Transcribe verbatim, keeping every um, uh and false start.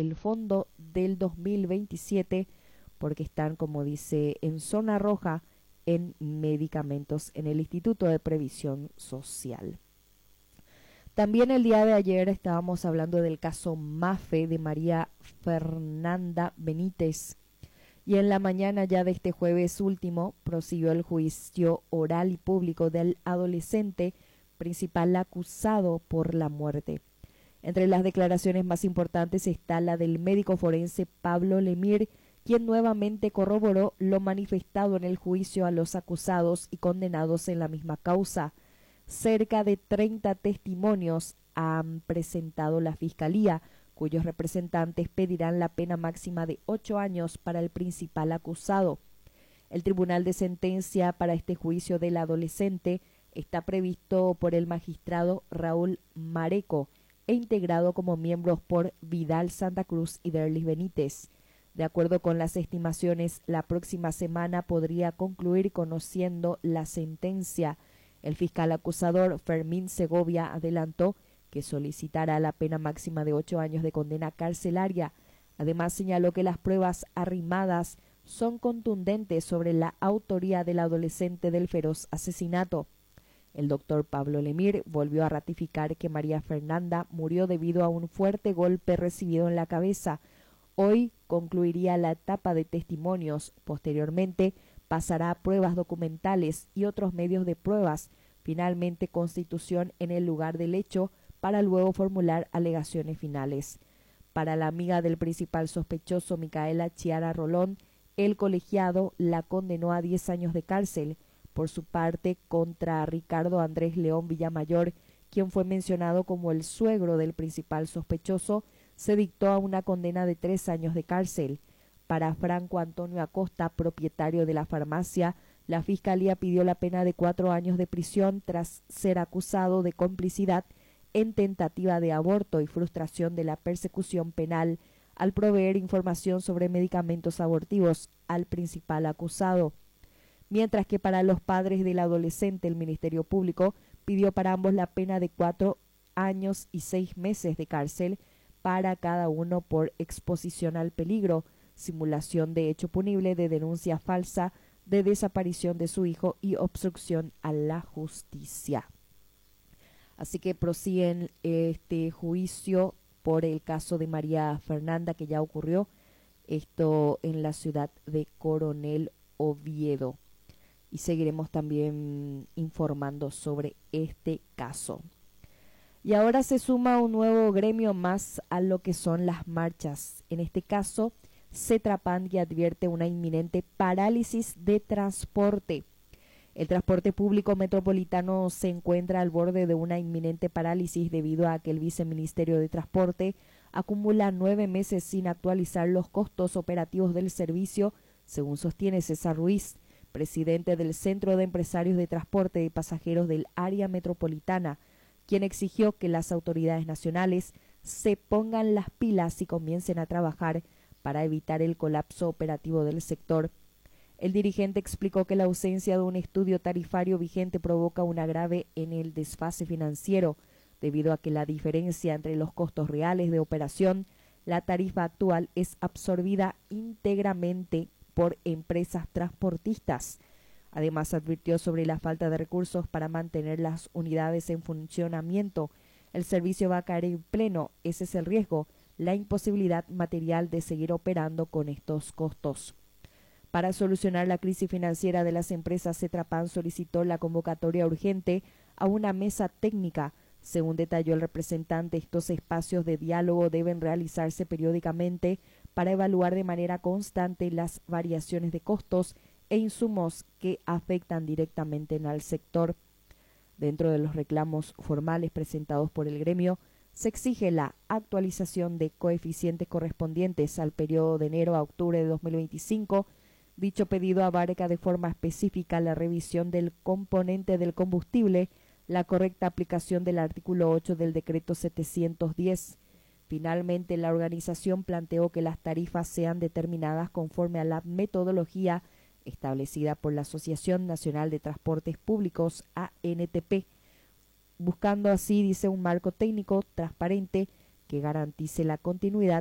el fondo del dos mil veintisiete porque están, como dice, en zona roja en medicamentos en el Instituto de Previsión Social. También el día de ayer estábamos hablando del caso MAFE de María Fernanda Benítez. Y en la mañana ya de este jueves último prosiguió el juicio oral y público del adolescente principal acusado por la muerte. Entre las declaraciones más importantes está la del médico forense Pablo Lemir, quien nuevamente corroboró lo manifestado en el juicio a los acusados y condenados en la misma causa. Cerca de treinta testimonios han presentado la Fiscalía, cuyos representantes pedirán la pena máxima de ocho años para el principal acusado. El tribunal de sentencia para este juicio del adolescente está previsto por el magistrado Raúl Mareco e integrado como miembros por Vidal Santa Cruz y Derlis Benítez. De acuerdo con las estimaciones, la próxima semana podría concluir conociendo la sentencia. El fiscal acusador Fermín Segovia adelantó que solicitará la pena máxima de ocho años de condena carcelaria. Además señaló que las pruebas arrimadas son contundentes sobre la autoría del adolescente del feroz asesinato. El doctor Pablo Lemir volvió a ratificar que María Fernanda murió debido a un fuerte golpe recibido en la cabeza. Hoy concluiría la etapa de testimonios. Posteriormente pasará a pruebas documentales y otros medios de pruebas. Finalmente constitución en el lugar del hecho para luego formular alegaciones finales. Para la amiga del principal sospechoso, Micaela Chiara Rolón, el colegiado la condenó a diez años de cárcel. Por su parte, contra Ricardo Andrés León Villamayor, quien fue mencionado como el suegro del principal sospechoso, se dictó a una condena de tres años de cárcel. Para Franco Antonio Acosta, propietario de la farmacia, la Fiscalía pidió la pena de cuatro años de prisión tras ser acusado de complicidad en tentativa de aborto y frustración de la persecución penal al proveer información sobre medicamentos abortivos al principal acusado. Mientras que para los padres del adolescente el Ministerio Público pidió para ambos la pena de cuatro años y seis meses de cárcel para cada uno por exposición al peligro, simulación de hecho punible, de denuncia falsa, de desaparición de su hijo y obstrucción a la justicia. Así que prosiguen este juicio por el caso de María Fernanda que ya ocurrió, esto en la ciudad de Coronel Oviedo. Y seguiremos también informando sobre este caso. Y ahora se suma un nuevo gremio más a lo que son las marchas. En este caso, Cetrapandi advierte una inminente parálisis de transporte. El transporte público metropolitano se encuentra al borde de una inminente parálisis debido a que el Viceministerio de Transporte acumula nueve meses sin actualizar los costos operativos del servicio, según sostiene César Ruiz, presidente del Centro de Empresarios de Transporte de Pasajeros del área metropolitana, quien exigió que las autoridades nacionales se pongan las pilas y comiencen a trabajar para evitar el colapso operativo del sector. El dirigente explicó que la ausencia de un estudio tarifario vigente provoca un agrave en el desfase financiero, debido a que la diferencia entre los costos reales de operación, la tarifa actual es absorbida íntegramente por empresas transportistas. Además, advirtió sobre la falta de recursos para mantener las unidades en funcionamiento. El servicio va a caer en pleno, ese es el riesgo, la imposibilidad material de seguir operando con estos costos. Para solucionar la crisis financiera de las empresas, Cetrapan solicitó la convocatoria urgente a una mesa técnica. Según detalló el representante, estos espacios de diálogo deben realizarse periódicamente para evaluar de manera constante las variaciones de costos e insumos que afectan directamente al sector. Dentro de los reclamos formales presentados por el gremio, se exige la actualización de coeficientes correspondientes al periodo de enero a octubre de dos mil veinticinco. Dicho pedido abarca de forma específica la revisión del componente del combustible, la correcta aplicación del artículo ocho del decreto setecientos diez. Finalmente, la organización planteó que las tarifas sean determinadas conforme a la metodología establecida por la Asociación Nacional de Transportes Públicos, A N T P, buscando así, dice, un marco técnico transparente que garantice la continuidad